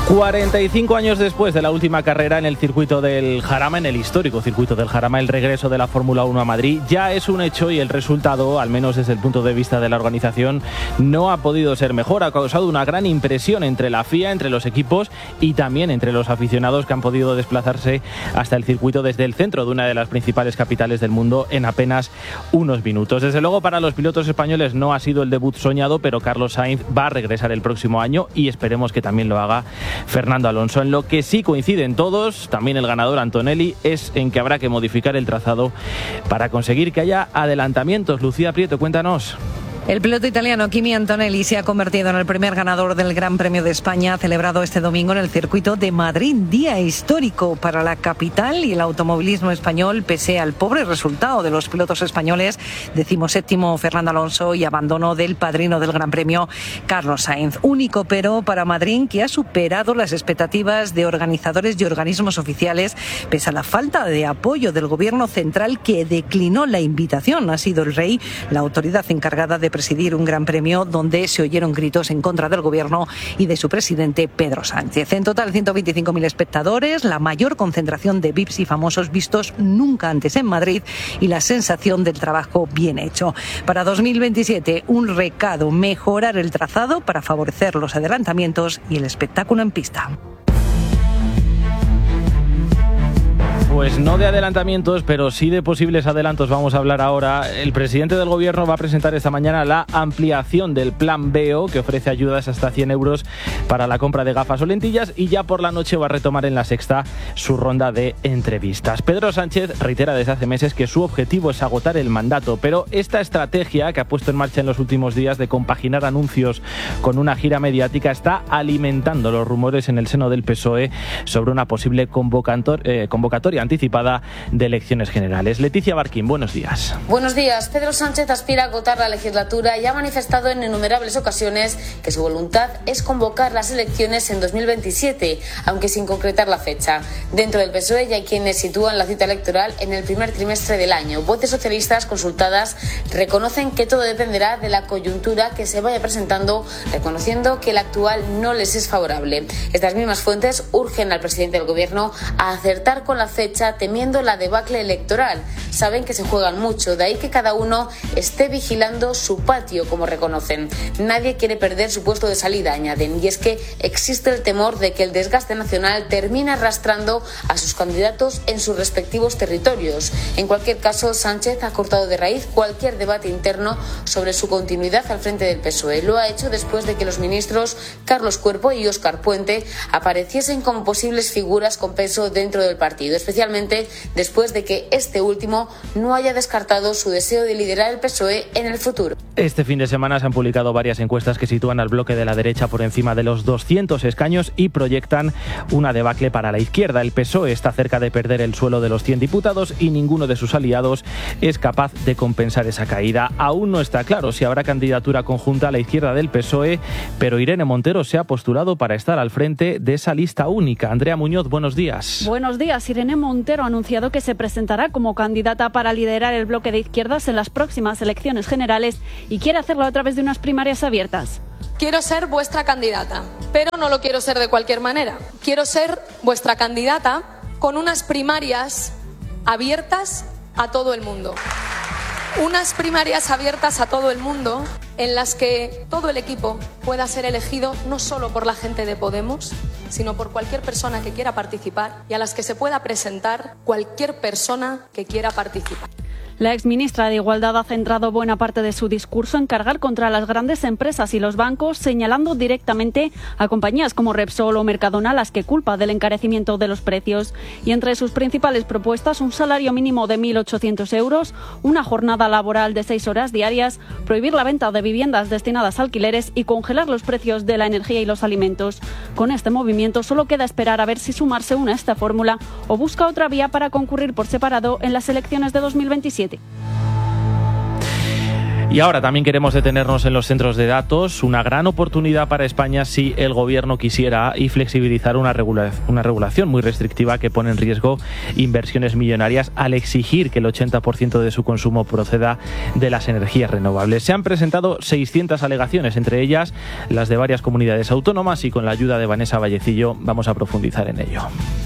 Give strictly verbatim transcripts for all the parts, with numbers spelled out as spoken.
cuarenta y cinco años después de la última carrera en el circuito del Jarama, en el histórico circuito del Jarama, el regreso de la Fórmula uno a Madrid ya es un hecho y el resultado, al menos desde el punto de vista de la organización, no ha podido ser mejor. Ha causado una gran impresión entre la F I A, entre los equipos y también entre los aficionados que han podido desplazarse hasta el circuito desde el centro de una de las principales capitales del mundo en apenas unos minutos. Desde luego, para los pilotos españoles no ha sido el debut soñado, pero Carlos Sainz va a regresar el próximo año y esperemos que también lo haga Fernando Alonso. En lo que sí coinciden todos, también el ganador Antonelli, es en que habrá que modificar el trazado para conseguir que haya adelantamientos. Lucía Prieto, cuéntanos. El piloto italiano Kimi Antonelli se ha convertido en el primer ganador del Gran Premio de España, celebrado este domingo en el circuito de Madrid, día histórico para la capital y el automovilismo español, pese al pobre resultado de los pilotos españoles, decimoséptimo Fernando Alonso y abandono del padrino del Gran Premio, Carlos Sainz. Único pero para Madrid, que ha superado las expectativas de organizadores y organismos oficiales, pese a la falta de apoyo del gobierno central, que declinó la invitación. Ha sido el Rey la autoridad encargada de presidir un Gran Premio donde se oyeron gritos en contra del gobierno y de su presidente Pedro Sánchez. En total, ciento veinticinco mil espectadores, la mayor concentración de V I Ps y famosos vistos nunca antes en Madrid y la sensación del trabajo bien hecho. Para dos mil veintisiete, un recado: mejorar el trazado para favorecer los adelantamientos y el espectáculo en pista. Pues no de adelantamientos, pero sí de posibles adelantos vamos a hablar ahora. El presidente del gobierno va a presentar esta mañana la ampliación del plan B O, que ofrece ayudas hasta cien euros para la compra de gafas o lentillas, y ya por la noche va a retomar en La Sexta su ronda de entrevistas. Pedro Sánchez reitera desde hace meses que su objetivo es agotar el mandato, pero esta estrategia que ha puesto en marcha en los últimos días de compaginar anuncios con una gira mediática está alimentando los rumores en el seno del P S O E sobre una posible convocator- eh, convocatoria anticipada de elecciones generales. Leticia Barquín, buenos días. Buenos días. Pedro Sánchez aspira a agotar la legislatura y ha manifestado en innumerables ocasiones que su voluntad es convocar las elecciones en dos mil veintisiete, aunque sin concretar la fecha. Dentro del P S O E ya hay quienes sitúan la cita electoral en el primer trimestre del año. Voces socialistas consultadas reconocen que todo dependerá de la coyuntura que se vaya presentando, reconociendo que la actual no les es favorable. Estas mismas fuentes urgen al presidente del gobierno a acertar con la fecha, temiendo la debacle electoral. Saben que se juegan mucho, de ahí que cada uno esté vigilando su patio, como reconocen. Nadie quiere perder su puesto de salida, añaden, y es que existe el temor de que el desgaste nacional termine arrastrando a sus candidatos en sus respectivos territorios. En cualquier caso, Sánchez ha cortado de raíz cualquier debate interno sobre su continuidad al frente del P S O E. Lo ha hecho después de que los ministros Carlos Cuerpo y Óscar Puente apareciesen como posibles figuras con peso dentro del partido, especialmente después de que este último no haya descartado su deseo de liderar el P S O E en el futuro. Este fin de semana se han publicado varias encuestas que sitúan al bloque de la derecha por encima de los doscientos escaños y proyectan una debacle para la izquierda. El P S O E está cerca de perder el suelo de los cien diputados y ninguno de sus aliados es capaz de compensar esa caída. Aún no está claro si habrá candidatura conjunta a la izquierda del P S O E, pero Irene Montero se ha postulado para estar al frente de esa lista única. Andrea Muñoz, buenos días. Buenos días. Irene Montero ha anunciado que se presentará como candidata para liderar el bloque de izquierdas en las próximas elecciones generales y quiere hacerlo a través de unas primarias abiertas. Quiero ser vuestra candidata, pero no lo quiero ser de cualquier manera. Quiero ser vuestra candidata con unas primarias abiertas a todo el mundo. Unas primarias abiertas a todo el mundo en las que todo el equipo pueda ser elegido no solo por la gente de Podemos, sino por cualquier persona que quiera participar y a las que se pueda presentar cualquier persona que quiera participar. La exministra de Igualdad ha centrado buena parte de su discurso en cargar contra las grandes empresas y los bancos, señalando directamente a compañías como Repsol o Mercadona, las que culpa del encarecimiento de los precios. Y entre sus principales propuestas, un salario mínimo de mil ochocientos euros, una jornada laboral de seis horas diarias, prohibir la venta de viviendas destinadas a alquileres y congelar los precios de la energía y los alimentos. Con este movimiento solo queda esperar a ver si sumarse une a esta fórmula o busca otra vía para concurrir por separado en las elecciones de dos mil veintisiete. Y ahora también queremos detenernos en los centros de datos, una gran oportunidad para España si el gobierno quisiera y flexibilizar una, regula- una regulación muy restrictiva que pone en riesgo inversiones millonarias al exigir que el ochenta por ciento de su consumo proceda de las energías renovables. Se han presentado seiscientas alegaciones, entre ellas las de varias comunidades autónomas, y con la ayuda de Vanessa Vallecillo vamos a profundizar en ello.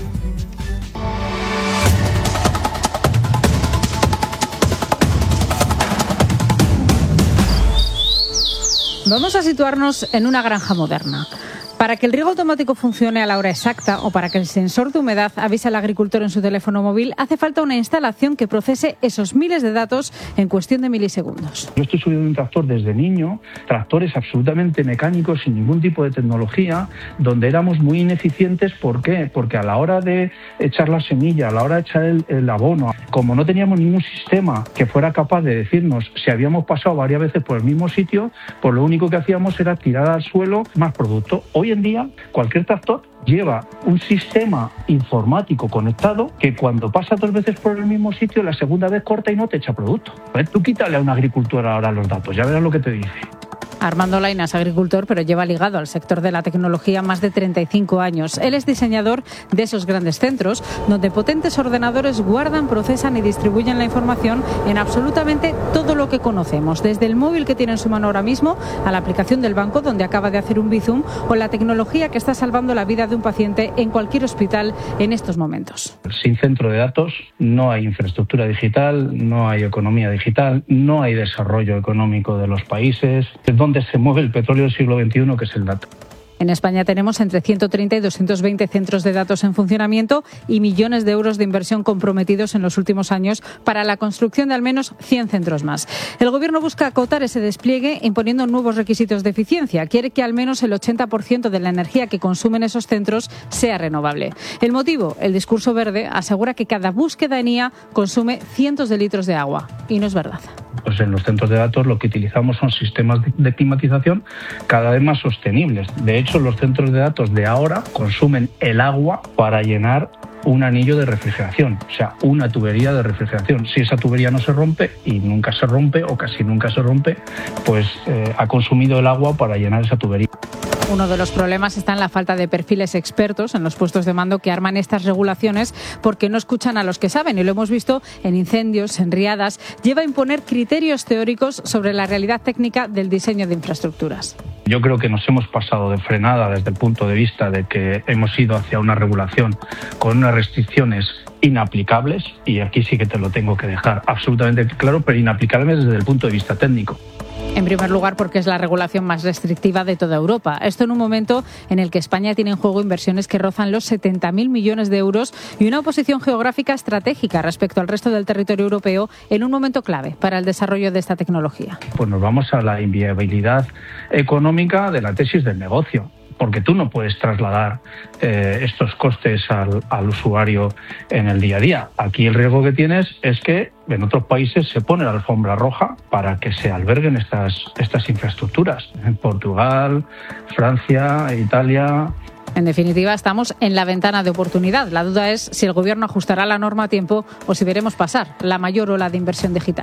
Vamos a situarnos en una granja moderna. Para que el riego automático funcione a la hora exacta o para que el sensor de humedad avise al agricultor en su teléfono móvil, hace falta una instalación que procese esos miles de datos en cuestión de milisegundos. Yo estoy subiendo un tractor desde niño, tractores absolutamente mecánicos, sin ningún tipo de tecnología, donde éramos muy ineficientes. ¿Por qué? Porque a la hora de echar la semilla, a la hora de echar el, el abono, como no teníamos ningún sistema que fuera capaz de decirnos si habíamos pasado varias veces por el mismo sitio, pues lo único que hacíamos era tirar al suelo más producto. Hoy en día, cualquier tractor lleva un sistema informático conectado que cuando pasa dos veces por el mismo sitio, la segunda vez corta y no te echa producto. Tú quítale a un agricultor ahora los datos, ya verás lo que te dice. Armando Laina es agricultor, pero lleva ligado al sector de la tecnología más de treinta y cinco años. Él es diseñador de esos grandes centros, donde potentes ordenadores guardan, procesan y distribuyen la información en absolutamente todo lo que conocemos, desde el móvil que tiene en su mano ahora mismo a la aplicación del banco donde acaba de hacer un Bizum, o la tecnología que está salvando la vida de un paciente en cualquier hospital en estos momentos. Sin centro de datos no hay infraestructura digital, no hay economía digital, no hay desarrollo económico de los países. Donde se mueve el petróleo del siglo veintiuno, que es el dato. En España tenemos entre ciento treinta y doscientos veinte centros de datos en funcionamiento y millones de euros de inversión comprometidos en los últimos años para la construcción de al menos cien centros más. El Gobierno busca acotar ese despliegue imponiendo nuevos requisitos de eficiencia. Quiere que al menos el ochenta por ciento de la energía que consumen esos centros sea renovable. El motivo, el discurso verde, asegura que cada búsqueda en I A consume cientos de litros de agua. Y no es verdad. Pues en los centros de datos lo que utilizamos son sistemas de climatización cada vez más sostenibles. De hecho, los centros de datos de ahora consumen el agua para llenar un anillo de refrigeración, o sea, una tubería de refrigeración. Si esa tubería no se rompe, y nunca se rompe o casi nunca se rompe, pues eh, ha consumido el agua para llenar esa tubería. Uno de los problemas está en la falta de perfiles expertos en los puestos de mando que arman estas regulaciones, porque no escuchan a los que saben, y lo hemos visto en incendios, en riadas. Lleva a imponer criterios teóricos sobre la realidad técnica del diseño de infraestructuras. Yo creo que nos hemos pasado de frenada desde el punto de vista de que hemos ido hacia una regulación con unas restricciones inaplicables, y aquí sí que te lo tengo que dejar absolutamente claro, pero inaplicables desde el punto de vista técnico. En primer lugar, porque es la regulación más restrictiva de toda Europa. Esto en un momento en el que España tiene en juego inversiones que rozan los setenta mil millones de euros y una posición geográfica estratégica respecto al resto del territorio europeo en un momento clave para el desarrollo de esta tecnología. Pues nos vamos a la inviabilidad económica de la tesis del negocio, porque tú no puedes trasladar eh, estos costes al, al usuario en el día a día. Aquí el riesgo que tienes es que en otros países se pone la alfombra roja para que se alberguen estas, estas infraestructuras. En Portugal, Francia, Italia. En definitiva, estamos en la ventana de oportunidad. La duda es si el Gobierno ajustará la norma a tiempo o si veremos pasar la mayor ola de inversión digital.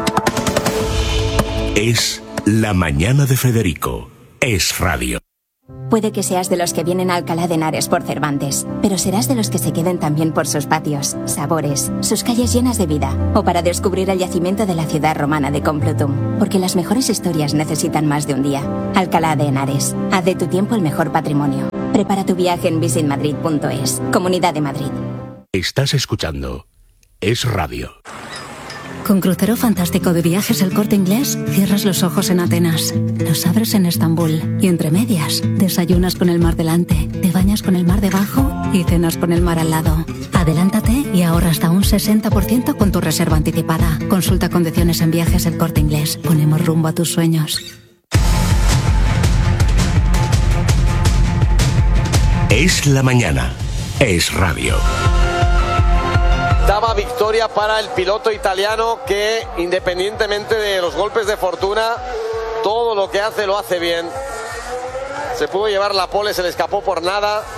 Es La Mañana de Federico. Es radio. Puede que seas de los que vienen a Alcalá de Henares por Cervantes, pero serás de los que se queden también por sus patios, sabores, sus calles llenas de vida, o para descubrir el yacimiento de la ciudad romana de Complutum, porque las mejores historias necesitan más de un día. Alcalá de Henares, haz de tu tiempo el mejor patrimonio. Prepara tu viaje en visit madrid punto es. Comunidad de Madrid. Estás escuchando Es Radio. Con crucero fantástico de Viajes El Corte Inglés, cierras los ojos en Atenas, los abres en Estambul y entre medias, desayunas con el mar delante, te bañas con el mar debajo y cenas con el mar al lado. Adelántate y ahorra hasta un sesenta por ciento con tu reserva anticipada. Consulta condiciones en Viajes El Corte Inglés. Ponemos rumbo a tus sueños. Es la mañana. Es radio. Daba victoria para el piloto italiano que, independientemente de los golpes de fortuna, todo lo que hace lo hace bien. Se pudo llevar la pole, se le escapó por nada.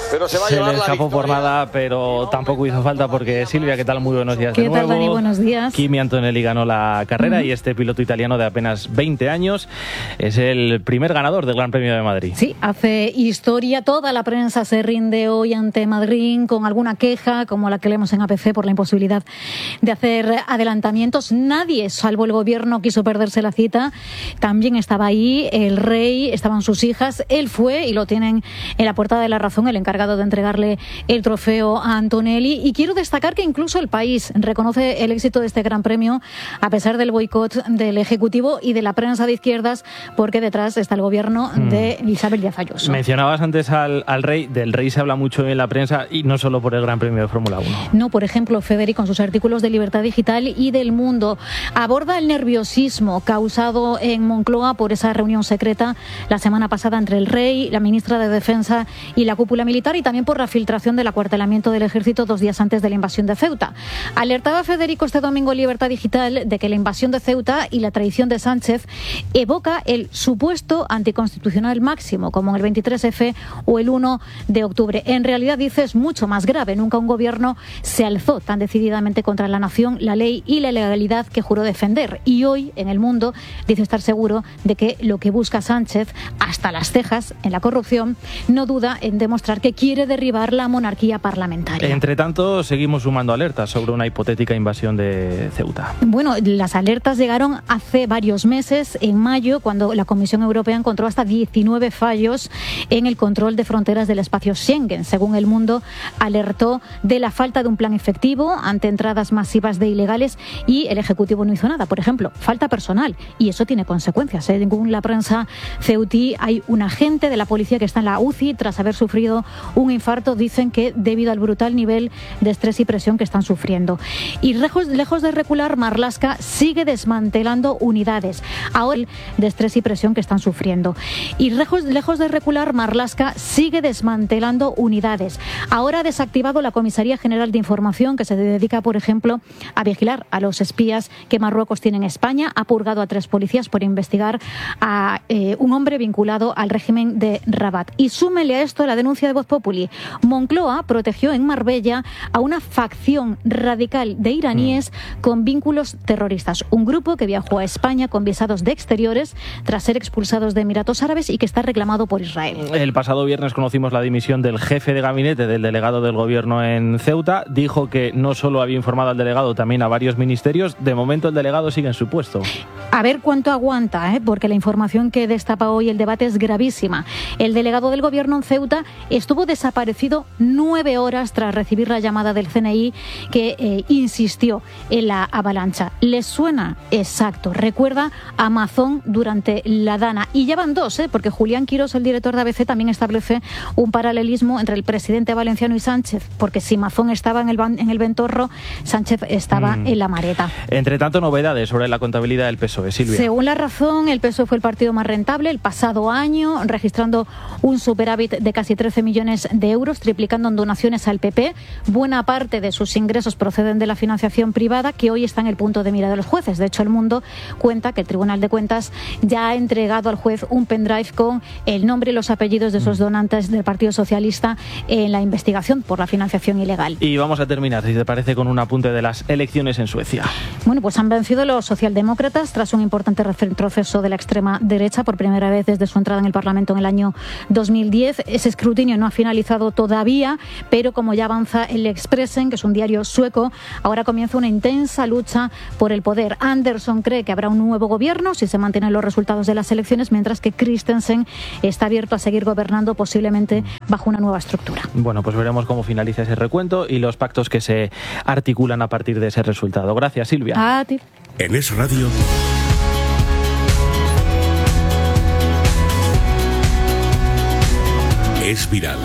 pero se va a Se llevar le la escapó victoria. por nada, pero tampoco hizo falta porque Silvia, ¿qué tal? Muy buenos días de ¿Qué nuevo. tal, Dani? Buenos días. Kimi Antonelli ganó la carrera Uh-huh. y este piloto italiano de apenas veinte años es el primer ganador del Gran Premio de Madrid. Sí, hace historia. Toda la prensa se rinde hoy ante Madrid con alguna queja, como la que leemos en A P C, por la imposibilidad de hacer adelantamientos. Nadie, salvo el gobierno, quiso perderse la cita. También estaba ahí el rey, estaban sus hijas. Él fue, y lo tienen en la portada de La Razón, el encargado de entregarle el trofeo a Antonelli. Y quiero destacar que incluso el país reconoce el éxito de este Gran Premio, a pesar del boicot del Ejecutivo y de la prensa de izquierdas, porque detrás está el gobierno Mm. de Isabel Díaz Ayuso. Mencionabas antes al, al rey, del rey se habla mucho en la prensa y no solo por el Gran Premio de Fórmula uno. No, por ejemplo, Federico, con sus artículos de Libertad Digital y del Mundo, aborda el nerviosismo causado en Moncloa por esa reunión secreta la semana pasada entre el rey, la ministra de Defensa y la cúpula militar, y también por la filtración del acuartelamiento del ejército dos días antes de la invasión de Ceuta. Alertaba Federico este domingo en Libertad Digital de que la invasión de Ceuta y la traición de Sánchez evoca el supuesto anticonstitucional máximo, como en el veintitrés efe o el uno de octubre. En realidad, dice, es mucho más grave. Nunca un gobierno se alzó tan decididamente contra la nación, la ley y la legalidad que juró defender. Y hoy, en El Mundo, dice estar seguro de que lo que busca Sánchez, hasta las cejas en la corrupción, no duda en demostrar que quiere derribar la monarquía parlamentaria. Entre tanto, seguimos sumando alertas sobre una hipotética invasión de Ceuta. Bueno, las alertas llegaron hace varios meses, en mayo, cuando la Comisión Europea encontró hasta diecinueve fallos en el control de fronteras del espacio Schengen. Según El Mundo, alertó de la falta de un plan efectivo ante entradas masivas de ilegales y el Ejecutivo no hizo nada. Por ejemplo, falta personal, y eso tiene consecuencias. Según la prensa ceutí, hay un agente de la policía que está en la U C I tras haber sufrido un infarto, dicen que debido al brutal nivel de estrés y presión que están sufriendo. Y lejos, lejos de recular, Marlaska sigue desmantelando unidades ahora de estrés y presión que están sufriendo. Y lejos, lejos de recular, Marlaska sigue desmantelando unidades. Ahora ha desactivado la Comisaría General de Información, que se dedica, por ejemplo, a vigilar a los espías que Marruecos tiene en España. Ha purgado a tres policías por investigar a eh, un hombre vinculado al régimen de Rabat. Y súmele a esto la denuncia de Voz Populi. Moncloa protegió en Marbella a una facción radical de iraníes mm. con vínculos terroristas. Un grupo que viajó a España con visados de exteriores tras ser expulsados de Emiratos Árabes y que está reclamado por Israel. El pasado viernes conocimos la dimisión del jefe de gabinete del delegado del gobierno en Ceuta. Dijo que no solo había informado al delegado, también a varios ministerios. De momento el delegado sigue en su puesto. A ver cuánto aguanta, ¿eh? Porque la información que destapa hoy el debate es gravísima. El delegado del gobierno en Ceuta estuvo desaparecido nueve horas tras recibir la llamada del C N I que eh, insistió en la avalancha. ¿Les suena? Exacto. Recuerda a Amazon durante la Dana. Y ya van dos, ¿eh? Porque Julián Quirós, el director de A B C, también establece un paralelismo entre el presidente valenciano y Sánchez, porque si Mazón estaba en el, en el Ventorro, Sánchez estaba mm. en la Mareta. Entre tanto, novedades sobre la contabilidad del P S O E, Silvia. Según La Razón, el P S O E fue el partido más rentable el pasado año, registrando un superávit de casi trece millones de euros, triplicando en donaciones al P P. Buena parte de sus ingresos proceden de la financiación privada, que hoy está en el punto de mira de los jueces. De hecho, El Mundo cuenta que el Tribunal de Cuentas ya ha entregado al juez un pendrive con el nombre y los apellidos de esos donantes del Partido Socialista en la investigación por la financiación ilegal. Y vamos a terminar, si te parece, con un apunte de las elecciones en Suecia. Bueno, pues han vencido los socialdemócratas tras un importante retroceso de la extrema derecha por primera vez desde su entrada en el Parlamento en el año dos mil diez. Ese escrutinio no ha finalizado todavía, pero como ya avanza el Expressen, que es un diario sueco, ahora comienza una intensa lucha por el poder. Andersson cree que habrá un nuevo gobierno si se mantienen los resultados de las elecciones, mientras que Christensen está abierto a seguir gobernando, posiblemente bajo una nueva estructura. Bueno, pues veremos cómo finaliza ese recuento y los pactos que se articulan a partir de ese resultado. Gracias, Silvia. A ti. En Es Radio. Es viral.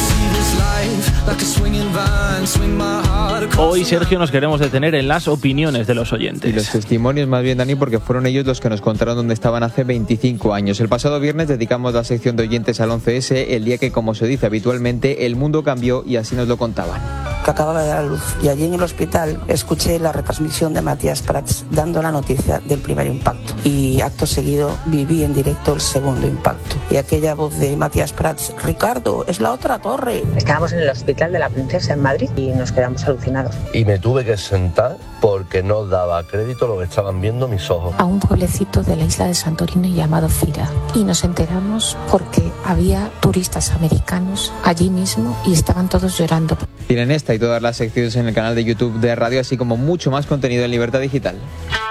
Hoy, Sergio, nos queremos detener en las opiniones de los oyentes. Y los testimonios más bien, Dani, porque fueron ellos los que nos contaron dónde estaban hace veinticinco años. El pasado viernes dedicamos la sección de oyentes al once ese, el día que, como se dice habitualmente, el mundo cambió, y así nos lo contaban. que acababa de dar a luz. Y allí en el hospital escuché la retransmisión de Matías Prats dando la noticia del primer impacto. Y acto seguido viví en directo el segundo impacto. Y aquella voz de Matías Prats: Ricardo, es la otra torre. Estábamos en el Hospital de la Princesa en Madrid y nos quedamos alucinados. Y me tuve que sentar porque no daba crédito lo que estaban viendo mis ojos. A un pueblecito de la isla de Santorini llamado Fira. Y nos enteramos porque había turistas americanos allí mismo y estaban todos llorando. Tienen esta y todas las secciones en el canal de YouTube de Radio, así como mucho más contenido en Libertad Digital.